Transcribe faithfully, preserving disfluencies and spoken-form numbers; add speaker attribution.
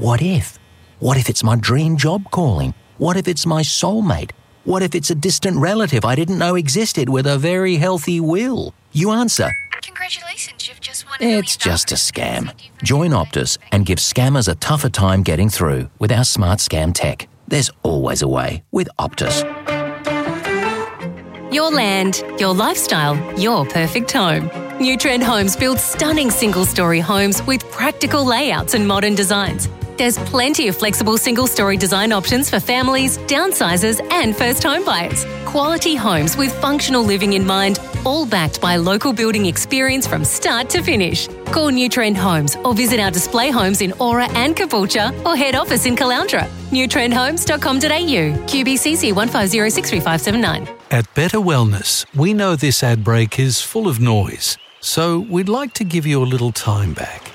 Speaker 1: What if? What if it's my dream job calling? What if it's my soulmate? What if it's a distant relative I didn't know existed with a very healthy will? You answer,
Speaker 2: Congratulations, you've just won a million
Speaker 1: it's just a
Speaker 2: dollars.
Speaker 1: scam. Join Optus and give scammers a tougher time getting through with our smart scam tech. There's always a way with Optus.
Speaker 3: Your land, your lifestyle, your perfect home. New Trend Homes builds stunning single-storey homes with practical layouts and modern designs. There's plenty of flexible single-storey design options for families, downsizers and first home buyers. Quality homes with functional living in mind, all backed by local building experience from start to finish. Call New Trend Homes or visit our display homes in Aura and Caboolture or head office in Caloundra. new trend homes dot com dot a u. Q B C C one five zero six three five seven nine.
Speaker 4: At Better Wellness, we know this ad break is full of noise, so we'd like to give you a little time back.